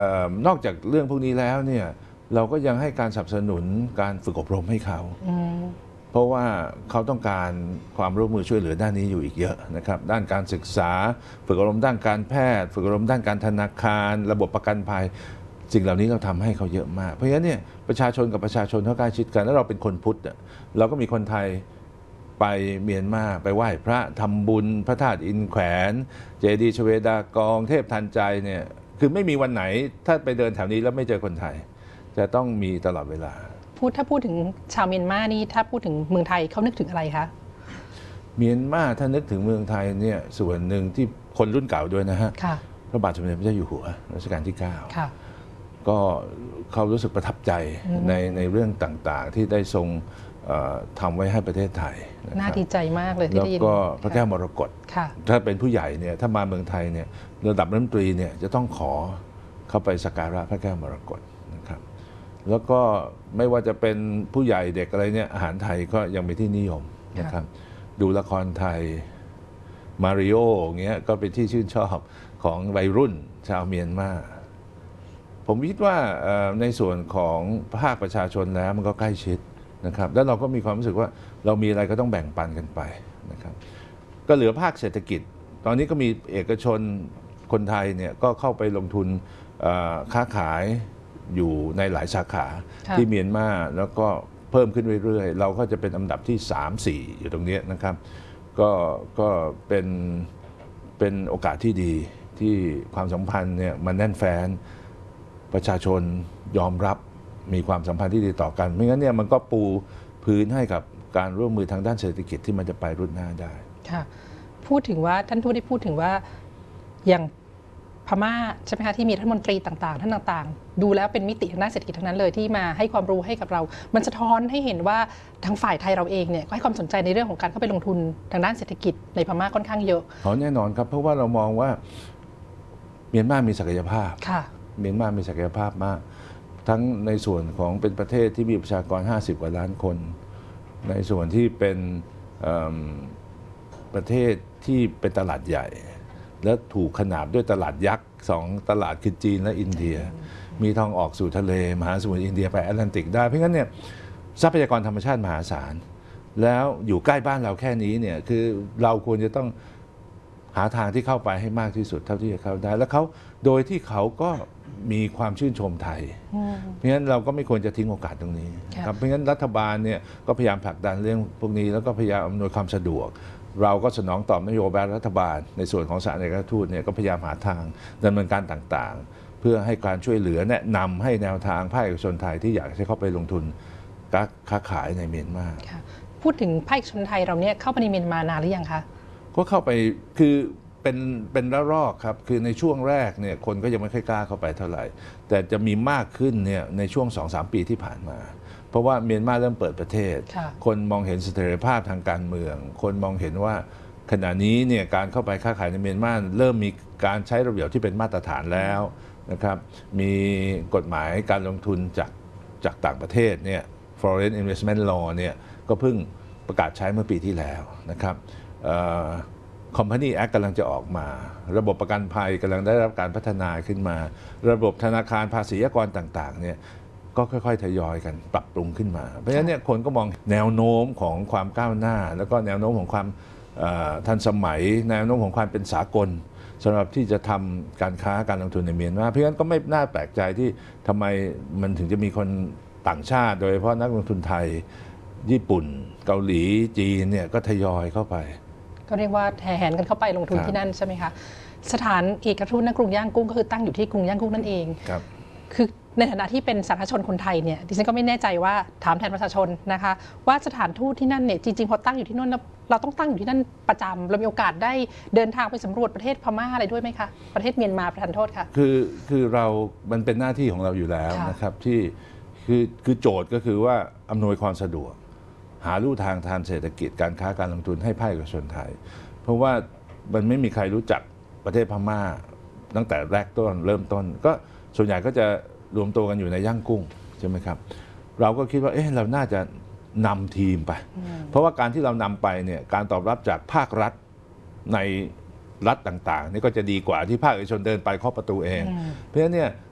นอกจากเรื่องพวกนี้แล้วเนี่ยเราก็ยังให้การสนับสนุนการฝึกอบรมให้เขาเพราะว่าเขาต้องการความร่วมมือช่วยเหลือด้านนี้อยู่อีกเยอะนะครับด้านการศึกษาฝึกอบรมด้านการแพทย์ฝึกอบรมด้านการธนาคารระบบประกันภัยสิ่งเหล่านี้เราทำให้เขาเยอะมากเพราะฉะนั้นเนี่ยประชาชนกับประชาชนเขาใกล้ชิดกันแล้วเราเป็นคนพุทธเราก็มีคนไทยไปเมียนมาไปไหว้พระทำบุญพระธาตุอินแขวนเจดีย์ชเวดากองเทพทันใจเนี่ยคือไม่มีวันไหนถ้าไปเดินแถวนี้แล้วไม่เจอคนไทยจะต้องมีตลอดเวลาถ้าพูดถึงชาวเมียนมานี่ถ้าพูดถึงเมืองไทยเขานึกถึงอะไรคะเมียนมาถ้านึกถึงเมืองไทยเนี่ยส่วนหนึ่งที่คนรุ่นเก่าด้วยนะฮะพระบาทสมเด็จพระเจ้าอยู่หัวรัชกาลที่9ก็เขารู้สึกประทับใจในเรื่องต่างๆที่ได้ทรงทำไว้ให้ประเทศไทยน่าดีใจมากเลยที่ได้ยินแล้วก็พระแก้วมรกตถ้าเป็นผู้ใหญ่เนี่ยถ้ามาเมืองไทยเนี่ยระดับรัฐมนตรีเนี่ยจะต้องขอเข้าไปสักการะพระแก้วมรกตนะครับแล้วก็ไม่ว่าจะเป็นผู้ใหญ่เด็กอะไรเนี่ยอาหารไทยก็ยังเป็นที่นิยมนะครับดูละครไทยมาริโอเงี้ยก็เป็นที่ชื่นชอบของวัยรุ่นชาวเมียนมาผมคิดว่าในส่วนของภาคประชาชนแล้วมันก็ใกล้ชิดนะครับแล้วเราก็มีความรู้สึกว่าเรามีอะไรก็ต้องแบ่งปันกันไปนะครับก็เหลือภาคเศรษฐกิจตอนนี้ก็มีเอกชนคนไทยเนี่ยก็เข้าไปลงทุนค้าขายอยู่ในหลายสาขาที่เมียนมาแล้วก็เพิ่มขึ้นเรื่อยๆเราก็จะเป็นอันดับที่3-4อยู่ตรงนี้นะครับก็เป็นโอกาสที่ดีที่ความสัมพันธ์เนี่ยมันแน่นแฟ้นประชาชนยอมรับมีความสัมพันธ์ที่ดีต่อกันไม่งั้นเนี่ยมันก็ปูพื้นให้กับการร่วมมือทางด้านเศรษฐกิจที่มันจะไปรุ่นหน้าได้ค่ะพูดถึงว่าท่านทูตได้พูดถึงว่าอย่างพม่าใช่ไหมคะที่มีรัฐมนตรีต่างๆท่านต่างๆดูแล้วเป็นมิติทางด้านเศรษฐกิจทั้งนั้นเลยที่มาให้ความรู้ให้กับเรามันสะท้อนให้เห็นว่าทางฝ่ายไทยเราเองเนี่ยก็ให้ความสนใจในเรื่องของการเข้าไปลงทุนทางด้านเศรษฐกิจในพม่าค่อนข้างเยอะแน่นอนครับเพราะว่าเรามองว่าเมียนมามีศักยภาพเมียนมามีศักยภาพมากทั้งในส่วนของเป็นประเทศที่มีประชากร50 กว่าล้านคนในส่วนที่เป็นประเทศที่เป็นตลาดใหญ่และถูกขนาบด้วยตลาดยักษ์2ตลาดคือจีนและอินเดียมีทางออกสู่ทะเลมหาสมุทรอินเดียไปแอตแลนติกได้เพราะงั้นเนี่ยทรัพยากรธรรมชาติมหาศาลแล้วอยู่ใกล้บ้านเราแค่นี้เนี่ยคือเราควรจะต้องหาทางที่เข้าไปให้มากที่สุดเท่าที่จะเข้าได้แล้วเขาโดยที่เขาก็มีความชื่นชมไทยเพราะฉะนั้นเราก็ไม่ควรจะทิ้งโอกาสตรงนี้ครับเพราะฉะนั้นรัฐบาลเนี่ยก็พยายามผลักดันเรื่องพวกนี้แล้วก็พยายามอำนวยความสะดวกเราก็สนองตอบนโยบายรัฐบาลในส่วนของสถานเอกอัครราชทูตเนี่ยก็พยายามหาทางดำเนินการต่างๆเพื่อให้การช่วยเหลือแนะนำให้แนวทางภาคเอกชนไทยที่อยากจะเข้าไปลงทุนค้าขายในเมียนมาพูดถึงภาคเอกชนไทยเราเนี่ยเข้าไปในเมียนมานานหรือยังคะก็เข้าไปคือเป็นระลอกครับคือในช่วงแรกเนี่ยคนก็ยังไม่ค่อยกล้าเข้าไปเท่าไหร่แต่จะมีมากขึ้นเนี่ยในช่วง 2-3 ปีที่ผ่านมาเพราะว่าเมียนมาเริ่มเปิดประเทศคนมองเห็นเสถียรภาพทางการเมืองคนมองเห็นว่าขณะนี้เนี่ยการเข้าไปค้าขายในเมียนมาเริ่มมีการใช้ระเบียบที่เป็นมาตรฐานแล้วนะครับมีกฎหมายการลงทุนจากต่างประเทศเนี่ย Foreign Investment Law เนี่ยก็เพิ่งประกาศใช้เมื่อปีที่แล้วนะครับCompany Act กำลังจะออกมาระบบประกันภัยกำลังได้รับการพัฒนาขึ้นมาระบบธนาคารภาษีอากรต่างๆเนี่ยก็ค่อยๆทยอยกันปรับปรุงขึ้นมาเพราะฉะนั้นเนี่ยคนก็มองแนวโน้มของความก้าวหน้าแล้วก็แนวโน้มของความทันสมัยแนวโน้มของความเป็นสากลสำหรับที่จะทำการค้าการลงทุนในเมียนมาเพราะฉะนั้นก็ไม่น่าแปลกใจที่ทำไมมันถึงจะมีคนต่างชาติโดยเฉพาะนักลงทุนไทยญี่ปุ่นเกาหลีจีนเนี่ยก็ทยอยเข้าไปก็เรียกว่าแห่แหนกันเข้าไปลงทุนที่นั่นใช่ไหมคะสถานเอกอัครราชทูตณกรุงย่างกุ้งก็คือตั้งอยู่ที่กรุงย่างกุ้งนั่นเองคือในฐานะที่เป็นสาธารณชนคนไทยเนี่ยดิฉันก็ไม่แน่ใจว่าถามแทนประชาชนนะคะว่าสถานทูตที่นั่นเนี่ยจริงๆพอตั้งอยู่ที่นั่นเราต้องตั้งอยู่ที่นั่นประจำเรามีโอกาสได้เดินทางไปสำรวจประเทศพม่าอะไรด้วยไหมคะประเทศเมียนมาประทานโทษค่ะคือเรามันเป็นหน้าที่ของเราอยู่แล้วนะครับที่คือโจทย์ก็คือว่าอำนวยความสะดวกหาลู่ทางเศรษฐกิจการค้าการลงทุนให้ภาคเอกชนไทยเพราะว่ามันไม่มีใครรู้จักประเทศพม่าตั้งแต่แรกต้นเริ่มต้นก็ส่วนใหญ่ก็จะรวมตัวกันอยู่ในย่างกุ้งใช่ไหมครับเราก็คิดว่าเราน่าจะนำทีมไปเพราะว่าการที่เรานำไปเนี่ยการตอบรับจากภาครัฐในรัฐต่างๆนี่ก็จะดีกว่าที่ภาคเอกชนเดินไปเคาะประตูเองเพราะฉะนั้นเนี่ย